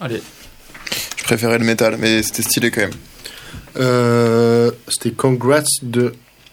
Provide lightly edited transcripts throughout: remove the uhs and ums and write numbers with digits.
Allez. Je préférais le métal, mais c'était stylé quand même. C'était Congrats de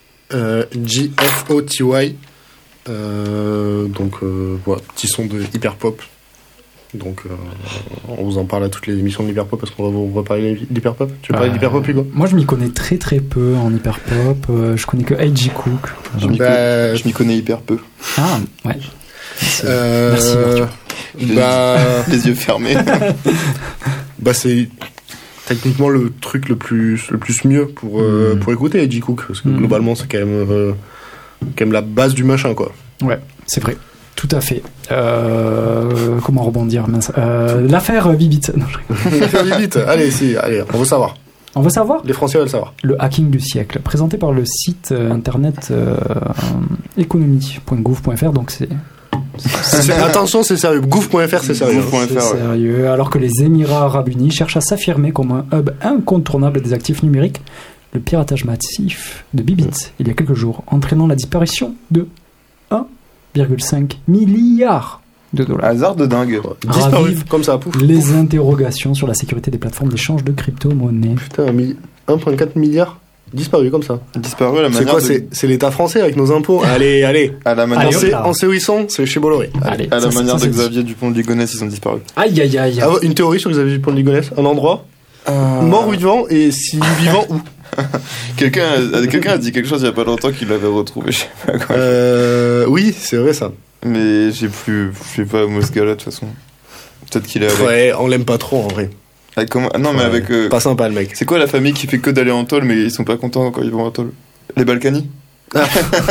GFOTY. Donc voilà, petit son de hyper pop. Donc on vous en parle à toutes les émissions de l'hyper pop parce qu'on va vous reparler d'hyper pop. Tu veux parler d'hyper pop, Hugo? Moi je m'y connais très très peu en hyper pop. Je connais que A.G. Cook. Je m'y connais hyper peu. Ah ouais. Merci Arthur. Les yeux fermés. C'est techniquement le truc le plus mieux pour écouter A.G. Cook parce que globalement c'est quand même la base du machin, quoi. Ouais, c'est vrai. Tout à fait. Comment rebondir, mince. L'affaire Bibit. Non, L'affaire Bibit. Allez, on veut savoir. On veut savoir. Les Français veulent savoir. Le hacking du siècle, présenté par le site internet économie.gouv.fr. Donc attention, c'est sérieux. Gouv.fr, c'est sérieux. C'est sérieux. Alors que les Émirats Arabes Unis cherchent à s'affirmer comme un hub incontournable des actifs numériques, le piratage massif de Bibit il y a quelques jours, entraînant la disparition de 1,5 milliard de dollars. Hasard de dingue. Disparu comme ça, pouf. Les interrogations sur la sécurité des plateformes d'échange de crypto-monnaies. Putain, 1,4 milliard disparu comme ça. Disparu à la manière c'est l'État français avec nos impôts. Allez. À la manière on sait où ils sont, c'est chez Bolloré. Allez, à la manière de Xavier Dupont de Ligonnès, ils ont disparu. Aïe. Une théorie sur Xavier Dupont de Ligonnès, un endroit mort ou vivant, et si vivant où? Quelqu'un a dit quelque chose il y a pas longtemps qu'il l'avait retrouvé, je sais pas quoi. Oui, c'est vrai ça. Mais je sais pas où ce gars-là de toute façon. Peut-être qu'il est avec. Ouais, on l'aime pas trop en vrai. Non, mais avec. Pas sympa le mec. C'est quoi la famille qui fait que d'aller en tôle, mais ils sont pas contents quand ils vont en tôle? Les Balkany. La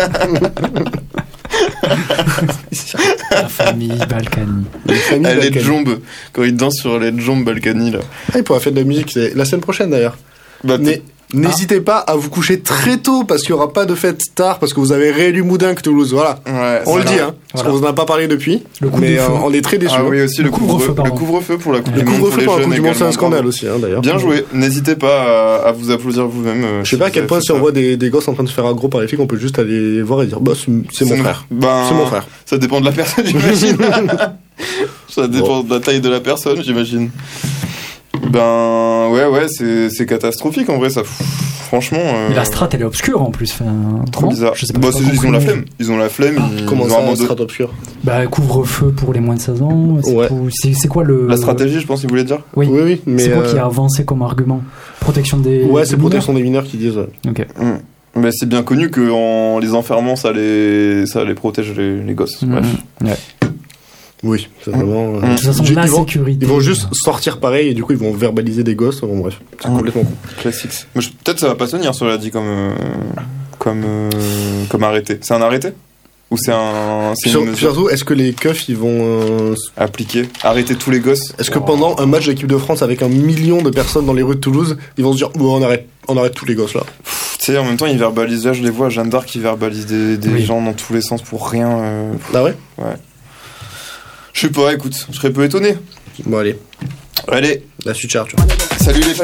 famille Balkany. Les Djombes. Quand ils dansent sur les Djombes Balkany, là. Il pourra faire de la musique la semaine prochaine d'ailleurs. N'hésitez pas à vous coucher très tôt parce qu'il n'y aura pas de fête tard parce que vous avez réélu Moudinque Toulouse. Voilà. Ouais, on le dit, hein. Parce qu'on vous en a pas parlé depuis. Mais on est très déçus. Ah oui, aussi le couvre-feu pour la Coupe du Monde. Le couvre-feu pour la Coupe du Monde, c'est un scandale aussi, hein, d'ailleurs. Bien joué. N'hésitez pas à vous applaudir vous-même. Je sais pas à quel point si on voit des gosses en train de se faire aggro par les flics, on peut juste aller voir et dire c'est mon frère. C'est mon frère. Ça dépend de la personne, j'imagine. Ça dépend de la taille de la personne, j'imagine. Ouais, c'est catastrophique en vrai, ça. Franchement. Mais la strat, elle est obscure en plus. Trop bizarre. Je sais pas ils ont la flemme. Ils ont la flemme. Comment ça, la strat obscure? Couvre-feu pour les moins de 16 ans. C'est quoi le. La stratégie, je pense qu'il voulait dire. Oui. Mais c'est quoi qui a avancé comme argument? Protection des. Ouais, c'est protection des mineurs qui disent. Ok. Mais c'est bien connu qu'en les enfermant, ça les protège les gosses. Bref. Ouais. Oui, c'est vraiment. De toute façon, la sécurité. Ils vont juste sortir pareil et du coup ils vont verbaliser des gosses. Bon, bref, c'est complètement con. Classique. Peut-être ça va pas tenir, cela dit, comme arrêté. C'est un arrêté? Ou c'est un. Surtout, est-ce que les keufs ils vont appliquer, arrêter tous les gosses? Est-ce que pendant un match de l'équipe de France avec 1 million de personnes dans les rues de Toulouse, ils vont se dire on arrête tous les gosses là? Tu sais, en même temps, ils verbalisent. Là, je les vois, Jeanne d'Arc qui verbalise des gens dans tous les sens pour rien. Ah ouais? Ouais. Je sais pas, écoute, je serais peu étonné. Bon, allez. Allez. La suite, tu vois. Salut les